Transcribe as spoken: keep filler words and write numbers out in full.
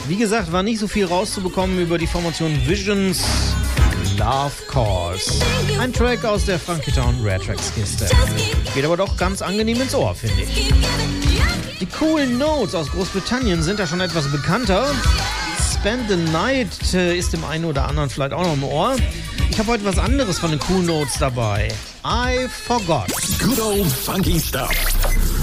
Wie gesagt, war nicht so viel rauszubekommen über die Formation Visions. Love Calls. Ein Track aus der Funky Town Rare Tracks Kiste. Geht aber doch ganz angenehm ins Ohr, finde ich. Die Cool Notes aus Großbritannien sind da schon etwas bekannter. Spend the Night ist dem einen oder anderen vielleicht auch noch im Ohr. Ich habe heute was anderes von den Cool Notes dabei. I Forgot. Good old funky stuff.